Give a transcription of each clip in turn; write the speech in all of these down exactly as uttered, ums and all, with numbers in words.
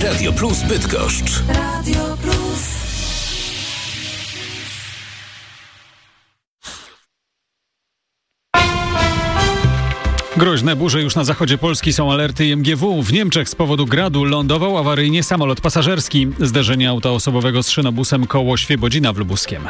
Radio Plus Bydgoszcz. Radio Plus. Groźne burze już na zachodzie Polski, są alerty I M G W. W Niemczech z powodu gradu lądował awaryjnie samolot pasażerski. Zderzenie auta osobowego z szynobusem koło Świebodzina w Lubuskiem.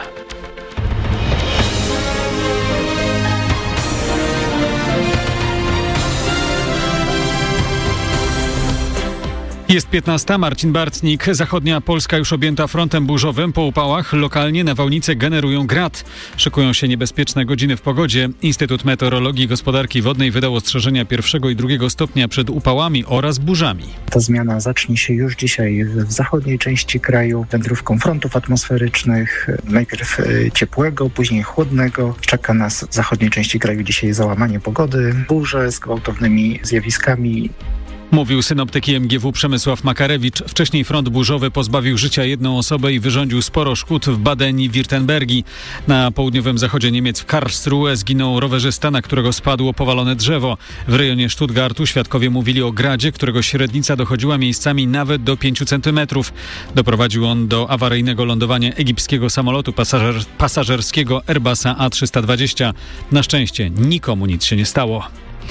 Jest piętnasta, Marcin Bartnik. Zachodnia Polska już objęta frontem burzowym. Po upałach lokalnie nawałnice generują grad. Szykują się niebezpieczne godziny w pogodzie. Instytut Meteorologii i Gospodarki Wodnej wydał ostrzeżenia pierwszego i drugiego stopnia przed upałami oraz burzami. Ta zmiana zacznie się już dzisiaj w zachodniej części kraju wędrówką frontów atmosferycznych. Najpierw ciepłego, później chłodnego. Czeka nas w zachodniej części kraju dzisiaj załamanie pogody, burze z gwałtownymi zjawiskami. Mówił synoptyk I M G W Przemysław Makarewicz. Wcześniej front burzowy pozbawił życia jedną osobę i wyrządził sporo szkód w Badenii-Wirtembergi. Na południowym zachodzie Niemiec w Karlsruhe zginął rowerzysta, na którego spadło powalone drzewo. W rejonie Stuttgartu świadkowie mówili o gradzie, którego średnica dochodziła miejscami nawet do pięciu centymetrów. Doprowadził on do awaryjnego lądowania egipskiego samolotu pasażer, pasażerskiego Airbusa A trzysta dwadzieścia. Na szczęście nikomu nic się nie stało.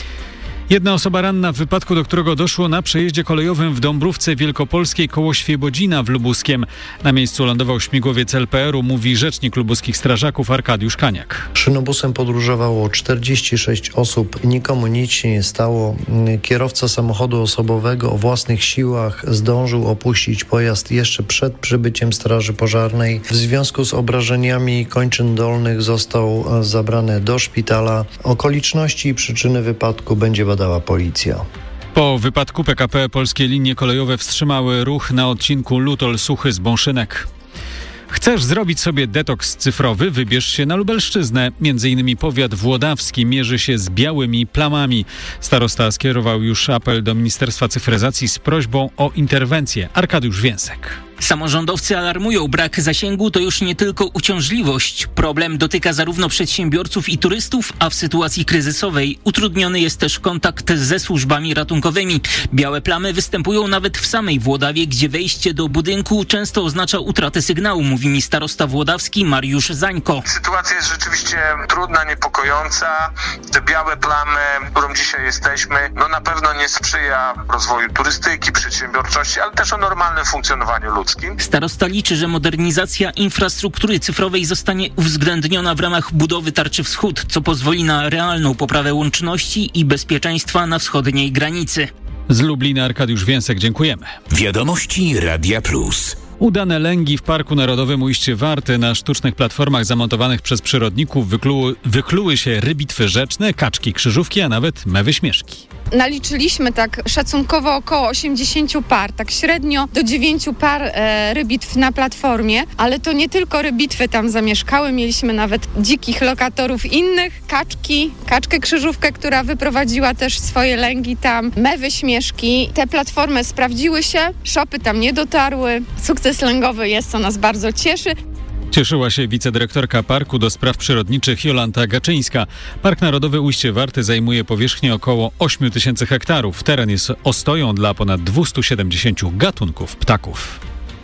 Jedna osoba ranna w wypadku, do którego doszło na przejeździe kolejowym w Dąbrówce Wielkopolskiej koło Świebodzina w Lubuskiem. Na miejscu lądował śmigłowiec L P R-u, mówi rzecznik lubuskich strażaków Arkadiusz Kaniak. Szynobusem podróżowało czterdzieści sześć osób, nikomu nic się nie stało. Kierowca samochodu osobowego o własnych siłach zdążył opuścić pojazd jeszcze przed przybyciem straży pożarnej. W związku z obrażeniami kończyn dolnych został zabrany do szpitala. Okoliczności i przyczyny wypadku będzie badana dała policja. Po wypadku P K P polskie linie kolejowe wstrzymały ruch na odcinku Lutol-Suchy z Bąszynek. Chcesz zrobić sobie detoks cyfrowy? Wybierz się na Lubelszczyznę. Między innymi powiat włodawski mierzy się z białymi plamami. Starosta skierował już apel do Ministerstwa Cyfryzacji z prośbą o interwencję. Arkadiusz Więsek. Samorządowcy alarmują, brak zasięgu to już nie tylko uciążliwość. Problem dotyka zarówno przedsiębiorców i turystów, a w sytuacji kryzysowej utrudniony jest też kontakt ze służbami ratunkowymi. Białe plamy występują nawet w samej Włodawie, gdzie wejście do budynku często oznacza utratę sygnału, mówi mi starosta włodawski Mariusz Zańko. Sytuacja jest rzeczywiście trudna, niepokojąca. Te białe plamy, którą dzisiaj jesteśmy, no na pewno nie sprzyja rozwoju turystyki, przedsiębiorczości, ale też o normalnym funkcjonowaniu ludzkim. Starosta liczy, że modernizacja infrastruktury cyfrowej zostanie uwzględniona w ramach budowy Tarczy Wschód, co pozwoli na realną poprawę łączności i bezpieczeństwa na wschodniej granicy. Z Lublina Arkadiusz Więsek, dziękujemy. Wiadomości Radia Plus. Udane lęgi w Parku Narodowym Ujście Warty. Na sztucznych platformach zamontowanych przez przyrodników wykluły, wykluły się rybitwy rzeczne, kaczki, krzyżówki, a nawet mewy śmieszki. Naliczyliśmy tak szacunkowo około osiemdziesiąt par, tak średnio do dziewięciu par e, rybitw na platformie, ale to nie tylko rybitwy tam zamieszkały, mieliśmy nawet dzikich lokatorów innych, kaczki, kaczkę krzyżówkę, która wyprowadziła też swoje lęgi tam, mewy śmieszki. Te platformy sprawdziły się, szopy tam nie dotarły, sukces lęgowy jest, co nas bardzo cieszy. Cieszyła się wicedyrektorka Parku do Spraw Przyrodniczych Jolanta Gaczyńska. Park Narodowy Ujście Warty zajmuje powierzchnię około ośmiu tysięcy hektarów. Teren jest ostoją dla ponad dwustu siedemdziesięciu gatunków ptaków.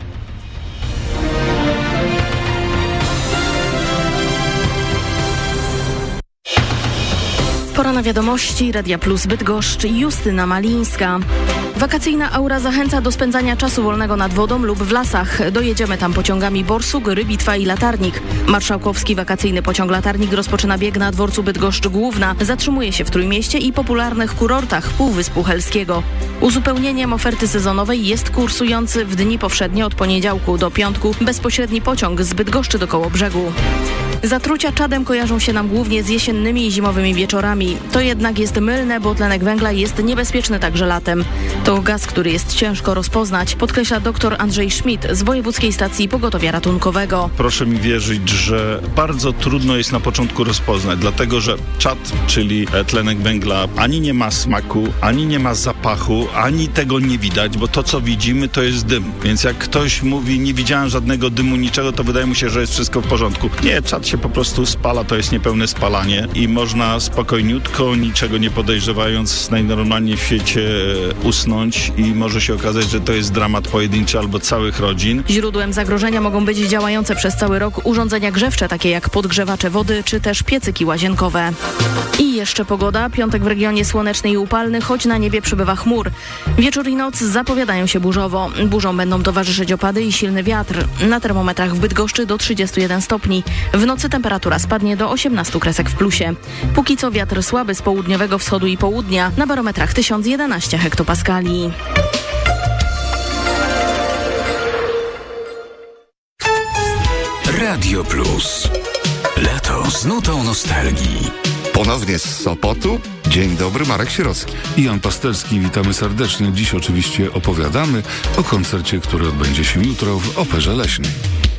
Pora na wiadomości Radia Plus Bydgoszcz i Justyna Malińska. Wakacyjna aura zachęca do spędzania czasu wolnego nad wodą lub w lasach. Dojedziemy tam pociągami Borsuk, Rybitwa i Latarnik. Marszałkowski wakacyjny pociąg Latarnik rozpoczyna bieg na dworcu Bydgoszcz Główna. Zatrzymuje się w Trójmieście i popularnych kurortach Półwyspu Helskiego. Uzupełnieniem oferty sezonowej jest kursujący w dni powszednie od poniedziałku do piątku bezpośredni pociąg z Bydgoszczy do Kołobrzegu. Zatrucia czadem kojarzą się nam głównie z jesiennymi i zimowymi wieczorami. To jednak jest mylne, bo tlenek węgla jest niebezpieczny także latem. To gaz, który jest ciężko rozpoznać, podkreśla dr Andrzej Schmidt z Wojewódzkiej Stacji Pogotowia Ratunkowego. Proszę mi wierzyć, że bardzo trudno jest na początku rozpoznać, dlatego że czad, czyli tlenek węgla, ani nie ma smaku, ani nie ma zapachu, ani tego nie widać, bo to, co widzimy, to jest dym. Więc jak ktoś mówi, nie widziałem żadnego dymu, niczego, to wydaje mu się, że jest wszystko w porządku. Nie, czad się się po prostu spala, to jest niepełne spalanie i można spokojniutko, niczego nie podejrzewając, najnormalniej w świecie usnąć i może się okazać, że to jest dramat pojedynczy albo całych rodzin. Źródłem zagrożenia mogą być działające przez cały rok urządzenia grzewcze, takie jak podgrzewacze wody czy też piecyki łazienkowe. I jeszcze pogoda. Piątek w regionie słoneczny i upalny, choć na niebie przybywa chmur. Wieczór i noc zapowiadają się burzowo. Burzom będą towarzyszyć opady i silny wiatr. Na termometrach w Bydgoszczy do trzydziestu jeden stopni. W nocy temperatura spadnie do osiemnastu kresek w plusie. Póki co wiatr słaby z południowego wschodu i południa. Na barometrach tysiąc jedenaście hektopaskali. Radio Plus. Lato z nutą nostalgii. Ponownie z Sopotu. Dzień dobry, Marek Sierocki. I Jan Pasterski, witamy serdecznie. Dziś oczywiście opowiadamy o koncercie, który odbędzie się jutro w Operze Leśnej.